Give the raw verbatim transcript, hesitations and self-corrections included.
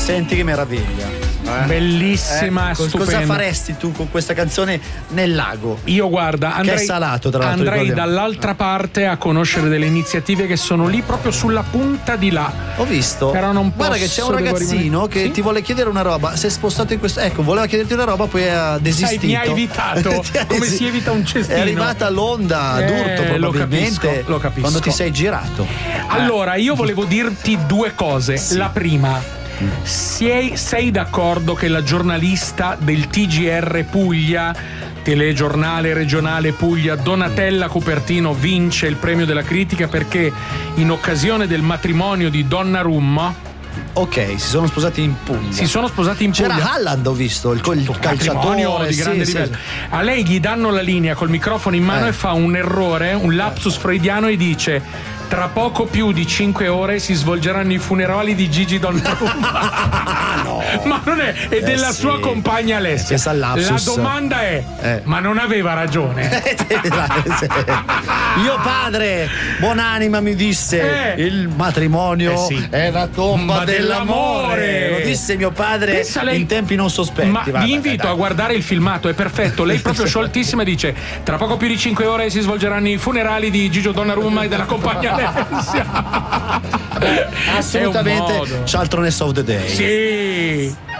Senti che meraviglia. Eh? Bellissima, eh, stupenda. Cosa faresti tu con questa canzone nel lago? Io guarda, andrei, che è salato, tra l'altro, andrei ricordiamo. dall'altra parte a conoscere delle iniziative che sono lì proprio sulla punta di là. Ho visto. Però non Guarda posso, che c'è un ragazzino rimanere... che sì? ti vuole chiedere una roba. Si è spostato in questo. Ecco, voleva chiederti una roba, poi ha desistito. Sai, mi ha evitato. Come si evita un cestino? È arrivata l'onda eh, d'urto, probabilmente. Lo capisco, lo capisco. Quando ti sei girato. Allora, io volevo dirti due cose. Sì. La prima. Sei, sei d'accordo che la giornalista del T G R Puglia, telegiornale regionale Puglia, Donatella Cupertino, vince il premio della critica perché in occasione del matrimonio di Donnarumma, ok, si sono sposati in Puglia. si sono sposati in Puglia. C'era Haaland, ho visto, il, il Un matrimonio calciatore di grande sì, livello. sì. A lei gli danno la linea col microfono in mano Eh. e fa un errore, un lapsus freudiano e dice: tra poco più di cinque ore si svolgeranno i funerali di Gigi Donnarumma. No. Ma non è, è Eh della sì. sua compagna Alessia. Pensa al La lapsus. domanda è: Eh. ma non aveva ragione? Mio padre, buonanima, mi disse: Eh. il matrimonio Eh sì. è la tomba Ma dell'amore. dell'amore. Lo disse mio padre Pensa lei- in tempi non sospetti. Ma Vabbè, vi invito dai. a guardare il filmato, è perfetto. Lei proprio scioltissima dice: tra poco più di cinque ore si svolgeranno i funerali di Gigio Donnarumma e della compagna Alessia. Assolutamente È un modo. Cialtroness of the Day. Sì.